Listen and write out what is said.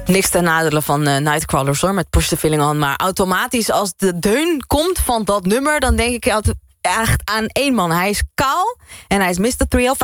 Niks ten nadele van Nightcrawlers hoor, met Push the Feeling On. Maar automatisch als de deun komt van dat nummer, dan denk ik altijd echt aan één man. Hij is kaal en hij is Mr. 305.